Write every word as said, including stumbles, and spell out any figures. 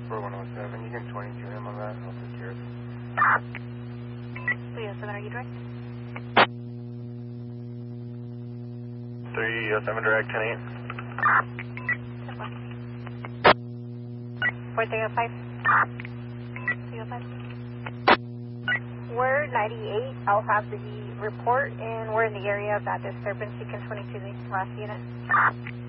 four one oh seven. You can twenty-two him on that. I'll take care of it. three oh seven, are you direct? three oh seven direct, ten eight. four three oh five. three oh five. We're ninety-eight. I'll have the report, and we're in the area of that disturbance. You can twenty-two the last unit.